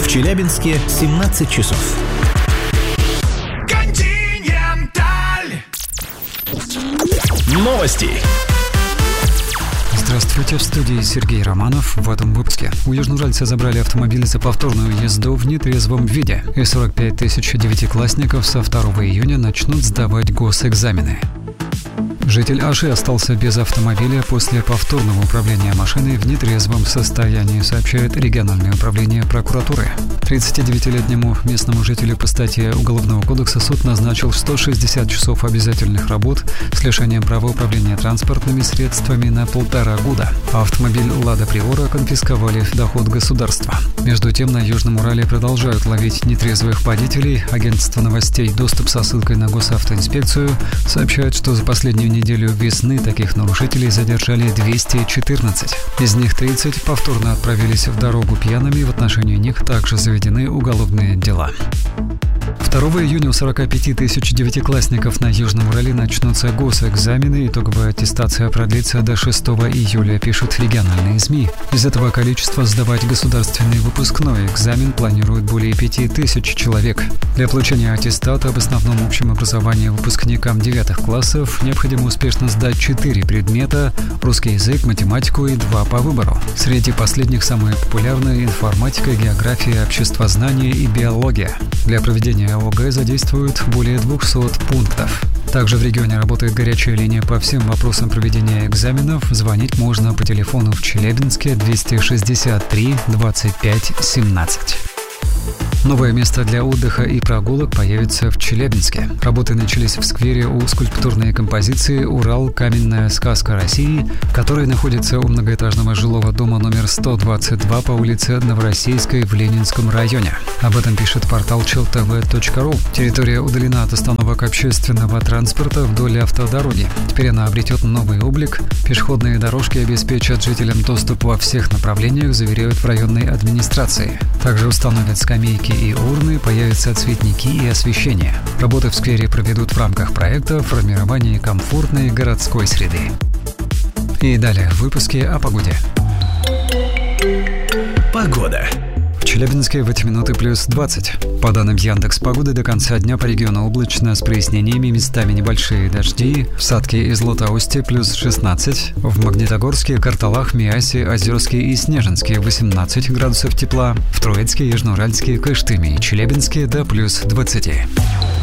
Челябинске 17 часов. Новости. Здравствуйте, в студии Сергей Романов. В этом выпуске. У южноуральца забрали автомобиль за повторную езду в нетрезвом виде. И 45 тысяч девятиклассников со 2 июня начнут сдавать госэкзамены. Житель Аши остался без автомобиля после повторного управления машиной в нетрезвом состоянии, сообщает региональное управление прокуратуры. 39-летнему местному жителю по статье Уголовного кодекса суд назначил 160 часов обязательных работ с лишением права управления транспортными средствами на 1,5 года. Автомобиль «Лада Приора» конфисковали в доход государства. Между тем, на Южном Урале продолжают ловить нетрезвых водителей. Агентство новостей «Доступ» со ссылкой на госавтоинспекцию сообщает, что за последнюю неделю весны таких нарушителей задержали 214. Из них 30 повторно отправились в дорогу пьяными, в отношении них также заведены уголовные дела. 2 июня у 45 тысяч девятиклассников на Южном Урале начнутся госэкзамены. Итоговая аттестация продлится до 6 июля, пишут региональные СМИ. Из этого количества сдавать государственный выпускной экзамен планируют более 5 тысяч человек. Для получения аттестата об основном общем образовании выпускникам 9 классов необходимо успешно сдать 4 предмета – русский язык, математику и 2 по выбору. Среди последних самые популярные – информатика, география, обществознание и биология. Для проведения ОГЭ задействуют более 200 пунктов. Также в регионе работает горячая линия по всем вопросам проведения экзаменов. Звонить можно по телефону в Челябинске 263 25 17. Новое место для отдыха и прогулок появится в Челябинске. Работы начались в сквере у скульптурной композиции «Урал. Каменная сказка России», который находится у многоэтажного жилого дома номер 122 по улице Новороссийской в Ленинском районе. Об этом пишет портал cheltv.ru. Территория удалена от остановок общественного транспорта вдоль автодороги. Теперь она обретет новый облик. Пешеходные дорожки обеспечат жителям доступ во всех направлениях, заверяют в районной администрации. Также установят скамейки и урны, появятся цветники и освещение. Работы в сквере проведут в рамках проекта формирования комфортной городской среды. И далее в выпуске о погоде. Погода. В Челябинске в эти минуты плюс 20. По данным Яндекс.Погоды, до конца дня по региону облачно с прояснениями, местами небольшие дожди. В Сатке и Златоусте плюс 16. В Магнитогорске, Карталах, Миасе, Озерске и Снежинске 18 градусов тепла. В Троицке, Южноуральске, Кыштыме и Челябинске до плюс 20.